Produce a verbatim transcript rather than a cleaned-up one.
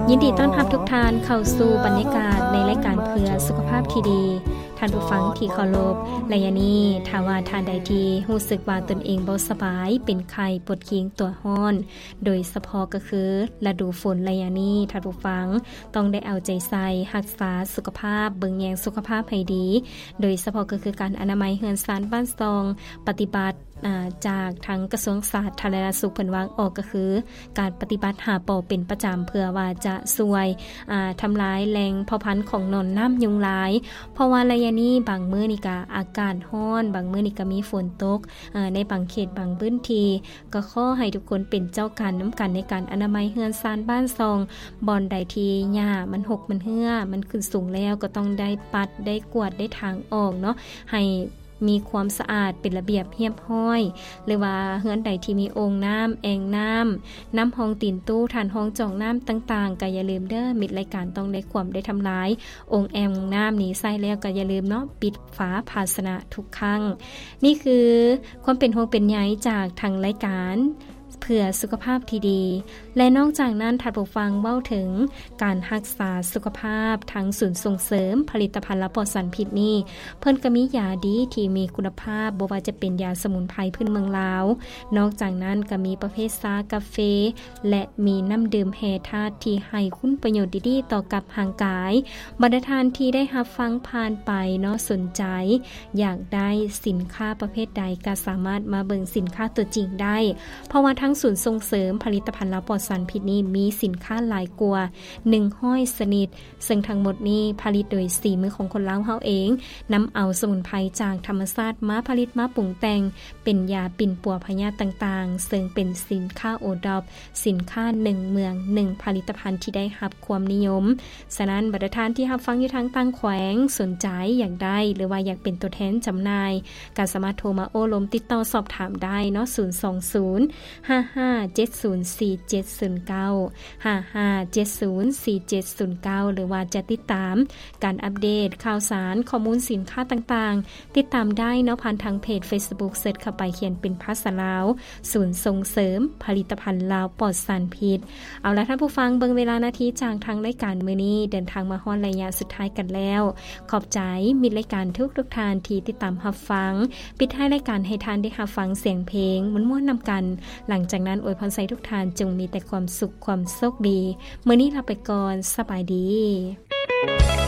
ยินดีต้อนรับทุกท่านเข้าสู่บรรยากาศในรายการเพื่อสุขภาพที่ดีท่านผู้ฟังที่เคารพและยะนี้ถ้าว่าท่านใดที่รู้สึกว่าตนเองบ่สบายเป็นไข้ปวดขิงตัวร้อนโดยเฉพาะก็คือฤดูฝนและยะนี้ท่านผู้ฟังต้องได้เอาใจใส่รักษาสุขภาพเบิ่งแยงสุขภาพให้ดีโดยเฉพาะก็คือการอนามัยเฮือนซานบ้านซองปฏิบัติจากทางกระทรวงสาธารณสุขเพิ่นวางออกก็คือการปฏิบัติหาปอเป็นประจำเพื่อว่าจะช่วยทำลายแหล่งเพาะพันธุ์ของหนอนน้ำยุงลายเพราะว่าระยะนี้บางมื้อนี่ก็อากาศร้อนบางมื้อนี่ก็มีฝนตกในบางเขตบางพื้นที่ก็ขอให้ทุกคนเป็นเจ้าการน้ำกันในการอนามัยเฮือนซานบ้านซองบ่อนใดที่หญ้ามันหกมันเหื่อมันขึ้นสูงแล้วก็ต้องได้ปัดได้กวาดได้ทางออกเนาะให้มีความสะอาดเป็นระเบียบเรียบร้อยหรือว่าเฮือนใดที่มีโอ่งน้ำแอ่งน้ำน้ำห้องตีนตู้ฐานห้องจ่องน้ำต่างๆก็อย่าลืมเด้อมิดรายการต้องได้ความได้ทำลายโอ่งแอ่งน้ำนี้ใส่แล้วก็อย่าลืมเนาะปิดฝาภาชนะทุกครั้งนี่คือความเป็นห่วงเป็นใยจากทางรายการเพื่อสุขภาพที่ดีและนอกจากนั้นท่านผู้ฟังเว้าถึงการรักษาสุขภาพทางศูนย์ส่งเสริมผลิตภัณฑ์และปลอดสารพิษนี่เพิ่นก็มียาดีที่มีคุณภาพบ่ว่าจะเป็นยาสมุนไพรพื้นเมืองลาวนอกจากนั้นก็มีประเภทชากาแฟและมีน้ำดื่มแห่ธาตุที่ให้คุณประโยชน์ดีๆต่อกับร่างกายบรรดาท่านที่ได้รับฟังผ่านไปเนาะสนใจอยากได้สินค้าประเภทใดก็สามารถมาเบิ่งสินค้าตัวจริงได้เพราะว่าทั้งศูนย์ส่งเสริมผลิตภัณฑ์และปลอดสารพิษนี้มีสินค้าหลายกว่าหนึ่งร้อยชนิดซึ่งทั้งหมดนี้ผลิตโดยสีมือของคนลาวเฮาเองนำเอาสมุนไพรจากธรรมชาติมาผลิตมาปรุงแต่งเป็นยาปิ่นปัวพยาธิต่างๆซึ่งเป็นสินค้าโอท็อปสินค้าหนึ่งเมืองหนึ่งผลิตภัณฑ์ที่ได้รับความนิยมฉะนั้นบรรดาท่านที่รับฟังอยู่ทางต่างแขวงสนใจอยากได้หรือว่าอยากเป็นตัวแทนจำหน่ายก็สามารถโทรมาโอ้ลมติดต่อสอบถามได้เนาะศูนย์ สอง ศูนย์ ห้า ห้า เจ็ด ศูนย์ สี่ เจ็ด ศูนย์ เก้า ห้า ห้า เจ็ด ศูนย์ สี่ เจ็ด ศูนย์ เก้าหรือว่าจะติดตามการอัปเดตข่าวสารข้อมูลสินค้าต่างๆติดตามได้เนาะผ่านทางเพจ Facebook เสิร์ชเข้าไปเขียนเป็นภาษาลาวศูนย์ส่งเสริมผลิตภัณฑ์ลาวปลอดสารพิษเอาล่ะท่านผู้ฟังเบิ่งเวลานาทีจากทางรายการมื้อนี้เดินทางมาฮอดระยะสุดท้ายกันแล้วขอบใจมิตรรายการทุกๆท่านที่ติดตามรับฟังปิดท้ายรายการให้ท่านได้รับฟังเสียงเพลงม่วนๆนำกันหลังจากนั้นอวยพรใส่ทุกท่านจงมีแต่ความสุขความโชคดีมื้อนี้ลาไปก่อนสบายดี